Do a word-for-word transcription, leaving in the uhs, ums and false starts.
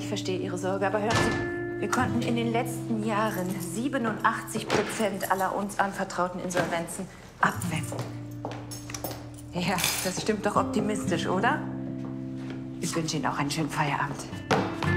verstehe Ihre Sorge, aber hören Sie, wir konnten in den letzten Jahren siebenundachtzig Prozent aller uns anvertrauten Insolvenzen abwenden. Ja, das stimmt doch optimistisch, oder? Ich wünsche Ihnen auch einen schönen Feierabend.